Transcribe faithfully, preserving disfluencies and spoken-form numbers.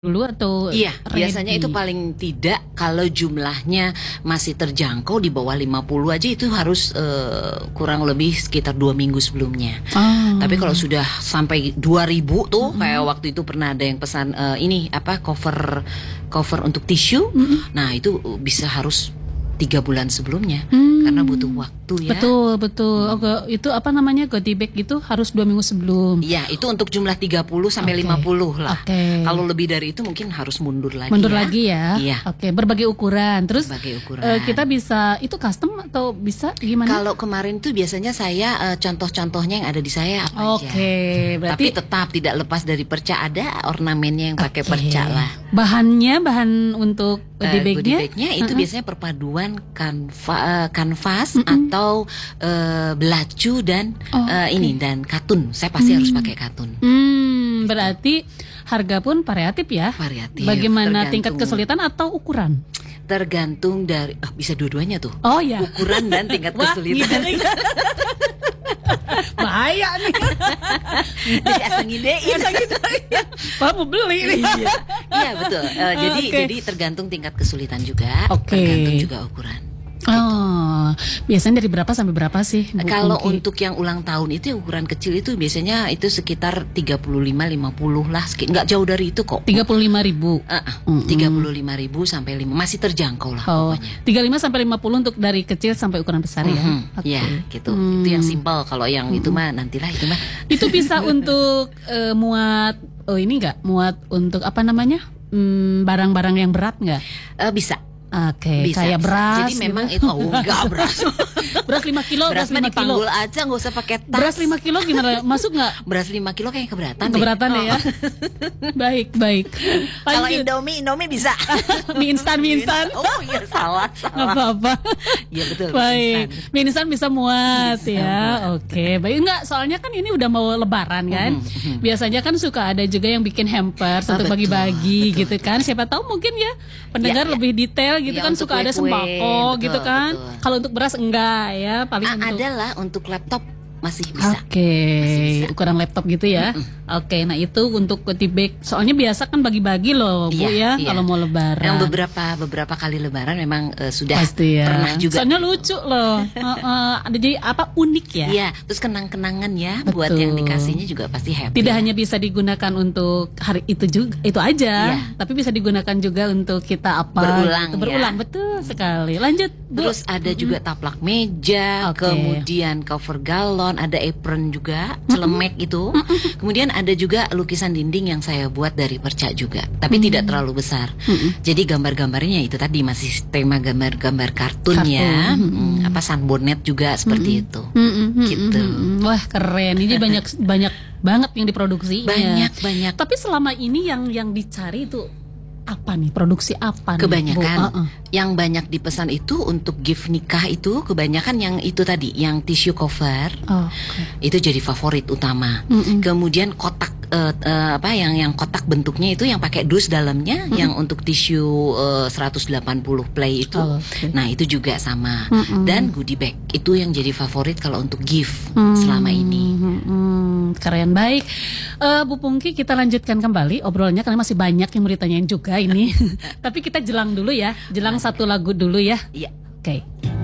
Dulu atau Iya, biasanya ready? itu paling tidak kalau jumlahnya masih terjangkau di bawah lima puluh aja itu harus uh, kurang lebih sekitar dua minggu sebelumnya. Oh. Tapi kalau sudah sampai dua ribu tuh, Mm-hmm. kayak waktu itu pernah ada yang pesan uh, ini apa cover cover untuk tisu. Mm-hmm. Nah, itu bisa harus tiga bulan sebelumnya Hmm. karena butuh waktu ya. Betul, betul. Hmm. Oke, itu apa namanya? Goodie bag itu harus dua minggu sebelum. Iya, itu untuk jumlah tiga puluh sampai Oke. lima puluh lah. Oke. Kalau lebih dari itu mungkin harus mundur lagi. Mundur ya. lagi ya. Iya. Oke, berbagai ukuran. Terus Berbagai ukuran. eh, kita bisa itu custom atau bisa gimana? Kalau kemarin tuh biasanya saya eh, contoh-contohnya yang ada di saya apa aja. Oke, berarti Tapi tetap tidak lepas dari perca, ada ornamennya yang pakai Oke. perca lah. Bahannya bahan untuk goodie Eh, bagnya? goodie bagnya itu Uh-uh. biasanya perpaduan kanva, eh, kanvas atau eh, belacu dan Oh, eh, oke. ini dan katun. Saya pasti harus pakai katun. Hmm, berarti harga pun variatif ya? Variatif. Bagaimana tergantung- tingkat kesulitan atau ukuran? Tergantung dari oh, bisa dua-duanya tuh. Oh ya. Ukuran dan tingkat Wah, kesulitan. ngide. Bahaya nih. Jadi asal ngidein. Wah, mau beli nih. Iya, iya betul. Eh, jadi Oke. jadi tergantung tingkat kesulitan juga, Oke. tergantung juga ukuran. Oh, biasanya dari berapa sampai berapa sih, Bu Kalau Pungki? untuk yang ulang tahun itu ukuran kecil itu biasanya itu sekitar tiga puluh lima sampai lima puluh lah, seki- nggak jauh dari itu kok. tiga puluh lima ribu. Uh, uh, Mm-mm. tiga puluh lima ribu sampai lima masih terjangkau lah Oh, pokoknya. tiga puluh lima sampai lima puluh untuk dari kecil sampai ukuran besar ya. Mhm, Oke. ya gitu. Hmm. Itu yang simpel. Kalau yang itu mah nantilah itu mah. Itu bisa untuk eh, muat oh ini enggak? Muat untuk apa namanya? Hmm, barang-barang yang berat enggak? Eh, bisa. Oke, Bisa, kayak bisa. beras. Jadi memang gitu. itu oh enggak beras. Beras lima kilo, beras, Beras mah lima kilo. dipanggul aja, nggak usah pakai tas. Beras lima kilo gimana? Masuk enggak? Beras lima kilo kayak keberatan deh. Keberatan deh ya. Baik, baik. Kalau Lanjut. Indomie, Indomie bisa. Mie instan, mie instan. Oh iya salah, Nggak salah. apa-apa. Iya betul. Baik, instan. mie instan bisa muat Bisa ya. muat. Oke, baik. Enggak, soalnya kan ini udah mau lebaran kan. Mhm, mhm. Biasanya kan suka ada juga yang bikin hampers Ah, untuk betul, bagi-bagi betul, gitu kan. Siapa tahu mungkin ya pendengar Ya, ya. lebih detail gitu Ya, kan, untuk suka ada kue-kue, sembako betul, gitu kan. betul. Kalau untuk beras enggak ya, paling Ah, untuk ada lah untuk laptop masih bisa. Oke, Masih bisa. ukuran laptop gitu ya. Oke, nah itu untuk goodie bag. Soalnya biasa kan bagi-bagi loh, Bu ya, Iya, iya. kalau mau lebaran. Yang beberapa beberapa kali lebaran memang eh, sudah Pasti ya. pernah juga. Soalnya lucu loh. Heeh, ada jadi apa unik ya. Iya, terus kenang-kenangan ya Betul. buat yang dikasihnya juga pasti happy. Tidak hanya bisa digunakan untuk hari itu juga itu aja, Iya. tapi bisa digunakan juga untuk kita apa Berulang, gitu. ya. Berulang betul sekali. Lanjut, Bu. Terus ada juga taplak meja, Oke. kemudian cover galon, ada apron juga, celemek itu. Kemudian ada juga lukisan dinding yang saya buat dari perca juga, tapi tidak terlalu besar. Jadi gambar-gambarnya itu tadi masih tema gambar-gambar kartun, Kartun. ya. Mm-mm. Hmm, apa sunbonnet juga seperti itu. Mm-mm, mm-mm, Gitu. mm-mm. Wah, keren. Ini banyak banyak banget yang diproduksi. Banyak banyak. Tapi selama ini yang yang dicari itu apa nih? Produksi apa nih, Bu? Kebanyakan Uh-uh. yang banyak dipesan itu untuk gift nikah itu kebanyakan yang itu tadi, yang tissue cover. Oh, oke. Itu jadi favorit utama. Mm-mm. Kemudian kotak eh, eh, apa yang yang kotak bentuknya itu yang pakai dus dalamnya, yang untuk tisu eh, seratus delapan puluh play itu. Oh, oke. Nah, itu juga sama. Mm-mm. Dan goodie bag itu yang jadi favorit kalau untuk gift Hmm, selama ini. hmm, hmm, keren, baik. Eh, Bu Pungki, kita lanjutkan kembali obrolannya karena masih banyak yang mau ditanyain juga ini. Tapi kita jelang dulu ya, jelang satu lagu dulu ya. Iya. Oke.